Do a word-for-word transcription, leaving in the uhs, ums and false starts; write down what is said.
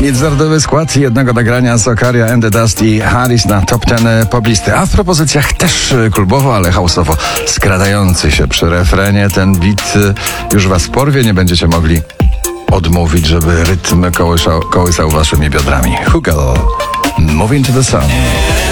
Międzynarodowy skład jednego nagrania Sokaria and the Dust i Harris na top ten poblisty. A w propozycjach też klubowo, ale houseowo skradający się przy refrenie. Ten beat już was porwie, nie będziecie mogli odmówić, żeby rytm kołysał, kołysał waszymi biodrami. Hugel, Moving to the Sun.